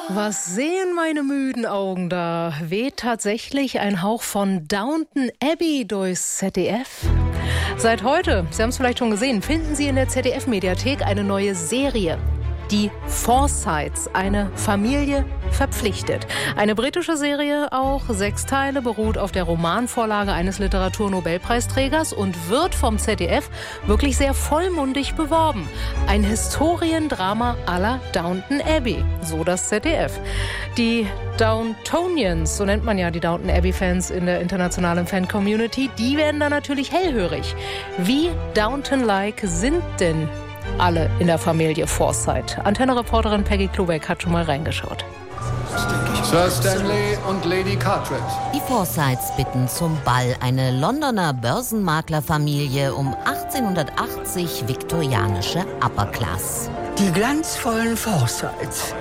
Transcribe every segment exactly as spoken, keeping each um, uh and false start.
Was sehen meine müden Augen da? Weht tatsächlich ein Hauch von Downton Abbey durchs Z D F? Seit heute, Sie haben es vielleicht schon gesehen, finden Sie in der Z D F-Mediathek eine neue Serie. Die Forsytes, eine Familie verpflichtet. Eine britische Serie, auch sechs Teile, beruht auf der Romanvorlage eines Literaturnobelpreisträgers und wird vom Z D F wirklich sehr vollmundig beworben. Ein Historiendrama à la Downton Abbey, so das Z D F. Die Downtonians, so nennt man ja die Downton Abbey-Fans in der internationalen Fan-Community, die werden da natürlich hellhörig. Wie Downton-like sind denn alle in der Familie Forsyte? Antenne-Reporterin Peggy Klubeck hat schon mal reingeschaut. Sir Stanley und Lady Carteret. Die Forsytes bitten zum Ball, eine Londoner Börsenmaklerfamilie um achtzehnhundertachtzig, viktorianische Upper Class. Die glanzvollen Forsytes.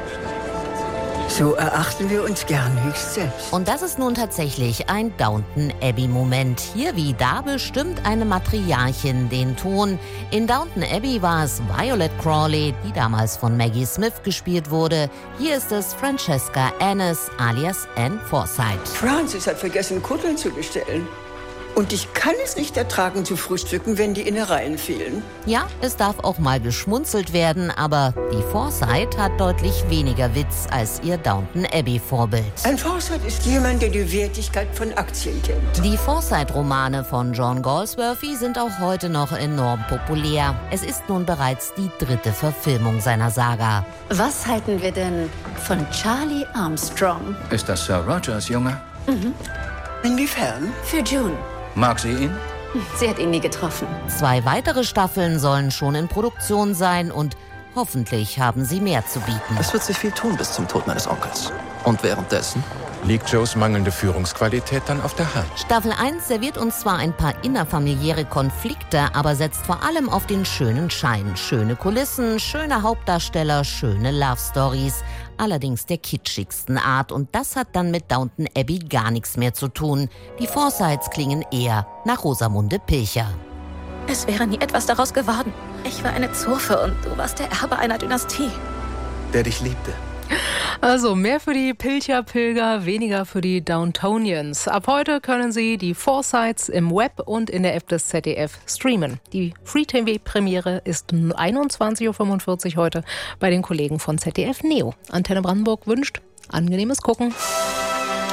So erachten wir uns gern höchst selbst. Und das ist nun tatsächlich ein Downton Abbey-Moment. Hier wie da bestimmt eine Matriarchin den Ton. In Downton Abbey war es Violet Crawley, die damals von Maggie Smith gespielt wurde. Hier ist es Francesca Annis alias Anne Forsyte. Francis hat vergessen, Kutteln zu bestellen. Und ich kann es nicht ertragen zu frühstücken, wenn die Innereien fehlen. Ja, es darf auch mal geschmunzelt werden, aber die Forsyte hat deutlich weniger Witz als ihr Downton Abbey-Vorbild. Ein Forsyte ist jemand, der die Wertigkeit von Aktien kennt. Die Forsyte-Romane von John Galsworthy sind auch heute noch enorm populär. Es ist nun bereits die dritte Verfilmung seiner Saga. Was halten wir denn von Charlie Armstrong? Ist das Sir Rogers Junge? Mhm. Inwiefern? Für June. Mag sie ihn? Sie hat ihn nie getroffen. Zwei weitere Staffeln sollen schon in Produktion sein und hoffentlich haben sie mehr zu bieten. Es wird sich viel tun bis zum Tod meines Onkels. Und währenddessen liegt Joes mangelnde Führungsqualität dann auf der Hand. Staffel eins serviert uns zwar ein paar innerfamiliäre Konflikte, aber setzt vor allem auf den schönen Schein. Schöne Kulissen, schöne Hauptdarsteller, schöne Love-Stories. Allerdings der kitschigsten Art. Und das hat dann mit Downton Abbey gar nichts mehr zu tun. Die Forsytes klingen eher nach Rosamunde Pilcher. Es wäre nie etwas daraus geworden. Ich war eine Zofe und du warst der Erbe einer Dynastie. der dich liebte. Also mehr für die Pilcher-Pilger, weniger für die Downtonians. Ab heute können Sie die Forsytes im Web und in der App des Z D F streamen. Die Free-T V-Premiere ist einundzwanzig Uhr fünfundvierzig heute bei den Kollegen von Z D F Neo. Antenne Brandenburg wünscht angenehmes Gucken.